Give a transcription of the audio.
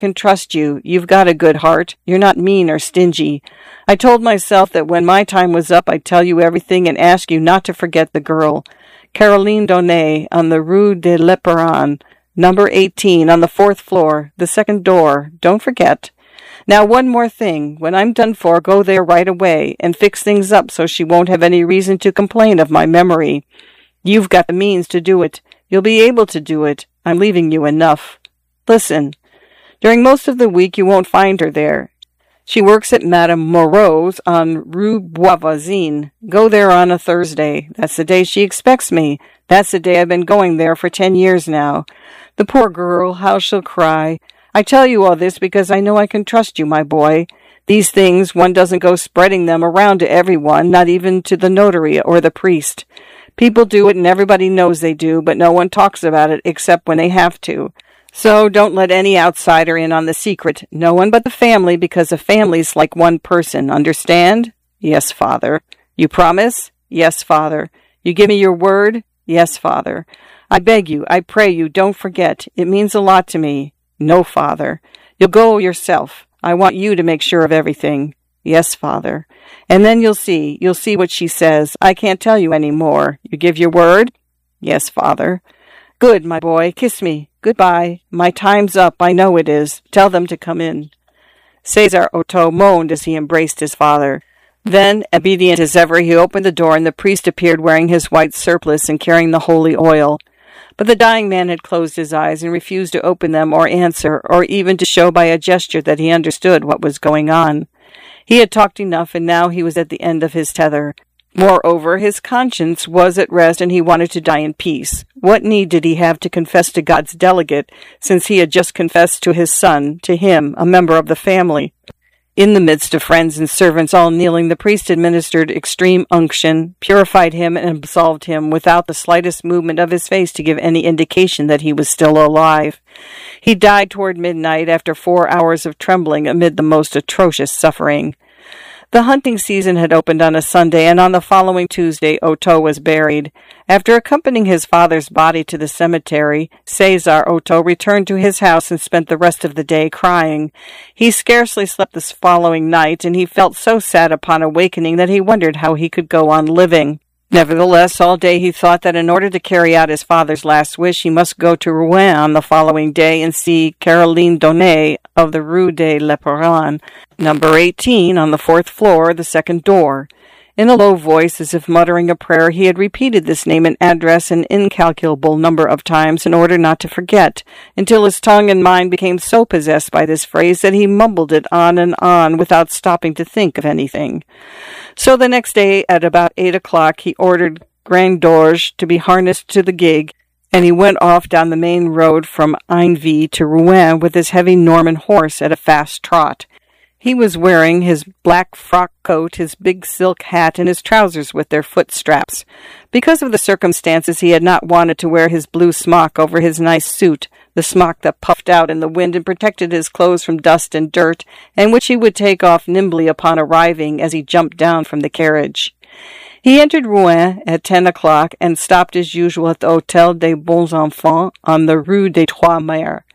can trust you. You've got a good heart. You're not mean or stingy. I told myself that when my time was up, I'd tell you everything and ask you not to forget the girl. Caroline Donnet on the Rue de l'Éperon, number 18 on the 4th floor, the second door. Don't forget. Now, one more thing. When I'm done for, go there right away and fix things up so she won't have any reason to complain of my memory. You've got the means to do it. You'll be able to do it. I'm leaving you enough. Listen. During most of the week, you won't find her there. She works at Madame Moreau's on Rue Boisvoisine. Go there on a Thursday. That's the day she expects me. That's the day I've been going there for 10 years now. The poor girl, how she'll cry. I tell you all this because I know I can trust you, my boy. These things, one doesn't go spreading them around to everyone, not even to the notary or the priest. People do it and everybody knows they do, but no one talks about it except when they have to. So don't let any outsider in on the secret. No one but the family, because a family's like one person. Understand? Yes, Father. You promise? Yes, Father. You give me your word? Yes, Father. I beg you, I pray you, don't forget. It means a lot to me. No, Father. You'll go yourself. I want you to make sure of everything. Yes, Father. And then you'll see what she says. I can't tell you any more. You give your word? Yes, Father. Good, my boy. Kiss me. Goodbye. My time's up. I know it is. Tell them to come in. César Otto moaned as he embraced his father. Then, obedient as ever, he opened the door, and the priest appeared wearing his white surplice and carrying the holy oil. But the dying man had closed his eyes and refused to open them or answer, or even to show by a gesture that he understood what was going on. He had talked enough, and now he was at the end of his tether. Moreover, his conscience was at rest, and he wanted to die in peace. What need did he have to confess to God's delegate, since he had just confessed to his son, to him, a member of the family? In the midst of friends and servants all kneeling, the priest administered extreme unction, purified him, and absolved him without the slightest movement of his face to give any indication that he was still alive. He died toward midnight after 4 hours of trembling amid the most atrocious suffering. The hunting season had opened on a Sunday, and on the following Tuesday Otto was buried. After accompanying his father's body to the cemetery, César Otto returned to his house and spent the rest of the day crying. He scarcely slept the following night, and he felt so sad upon awakening that he wondered how he could go on living. Nevertheless, all day he thought that in order to carry out his father's last wish, he must go to Rouen on the following day and see Caroline Donnet of the Rue de l'Éperon, number 18 on the 4th floor, the second door. In a low voice, as if muttering a prayer, he had repeated this name and address an incalculable number of times in order not to forget, until his tongue and mind became so possessed by this phrase that he mumbled it on and on without stopping to think of anything. So the next day, at about 8 o'clock, he ordered Grandorge to be harnessed to the gig, and he went off down the main road from Ainville to Rouen with his heavy Norman horse at a fast trot. He was wearing his black frock coat, his big silk hat, and his trousers with their foot straps. Because of the circumstances, he had not wanted to wear his blue smock over his nice suit, the smock that puffed out in the wind and protected his clothes from dust and dirt, and which he would take off nimbly upon arriving as he jumped down from the carriage. He entered Rouen at 10 o'clock and stopped as usual at the Hôtel des Bons Enfants on the Rue des Trois Mères.